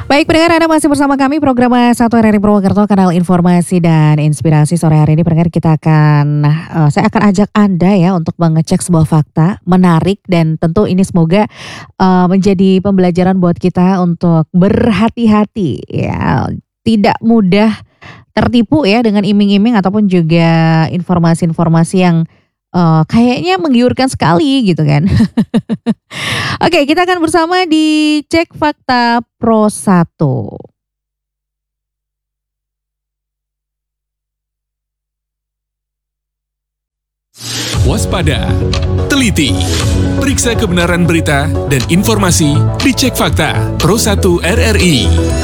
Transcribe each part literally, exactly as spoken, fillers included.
Baik pendengar, Anda masih bersama kami program satu R R I Purwokerto, kanal informasi dan inspirasi. Sore hari ini pendengar kita akan, uh, saya akan ajak Anda ya untuk mengecek sebuah fakta menarik dan tentu ini semoga uh, menjadi pembelajaran buat kita untuk berhati-hati ya. Tidak mudah tertipu ya dengan iming-iming ataupun juga informasi-informasi yang uh, kayaknya menggiurkan sekali gitu kan. Oke, kita akan bersama di Cek Fakta Pro satu. Waspada, teliti, periksa kebenaran berita dan informasi di Cek Fakta Pro satu R R I.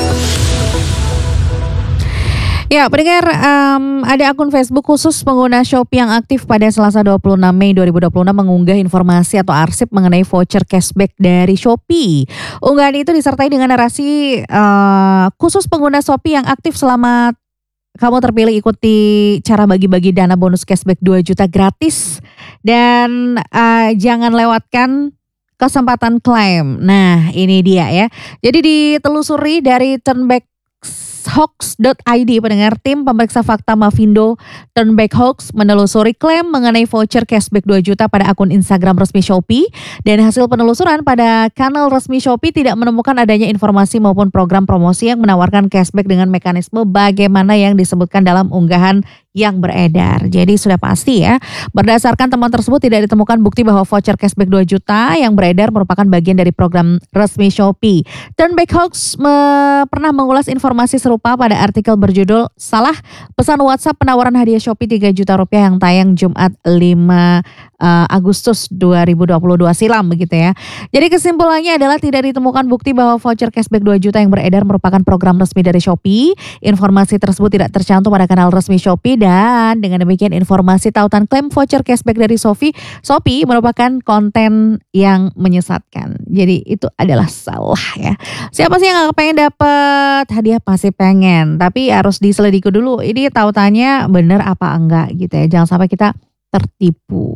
Ya, pendengar, um, ada akun Facebook khusus pengguna Shopee yang aktif pada Selasa dua puluh enam Mei dua ribu dua puluh enam mengunggah informasi atau arsip mengenai voucher cashback dari Shopee. Unggahan itu disertai dengan narasi uh, khusus pengguna Shopee yang aktif selama kamu terpilih, ikuti cara bagi-bagi dana bonus cashback dua juta gratis dan uh, jangan lewatkan kesempatan klaim. Nah, ini dia ya. Jadi ditelusuri dari Turnback hoax dot I D, pendengar, tim pemeriksa fakta Mavindo Turnback Hoax menelusuri klaim mengenai voucher cashback dua juta pada akun Instagram resmi Shopee, dan hasil penelusuran pada kanal resmi Shopee tidak menemukan adanya informasi maupun program promosi yang menawarkan cashback dengan mekanisme bagaimana yang disebutkan dalam unggahan yang beredar. Jadi sudah pasti ya, berdasarkan temuan tersebut tidak ditemukan bukti bahwa voucher cashback dua juta yang beredar merupakan bagian dari program resmi Shopee. Turnback Hoax me- pernah mengulas informasi serupa pada artikel berjudul "Salah Pesan WhatsApp Penawaran Hadiah Shopee tiga juta rupiah" yang tayang Jumat lima Agustus dua ribu dua puluh dua silam begitu ya. Jadi kesimpulannya adalah tidak ditemukan bukti bahwa voucher cashback dua juta yang beredar merupakan program resmi dari Shopee. Informasi tersebut tidak tercantum pada kanal resmi Shopee, dan dengan demikian informasi tautan klaim voucher cashback dari Shopee, Shopee merupakan konten yang menyesatkan. Jadi itu adalah salah ya. Siapa sih yang gak pengen dapat hadiah? Pasti pengen, tapi harus diselidiki dulu ini tautannya benar apa enggak gitu ya. Jangan sampai kita tertipu.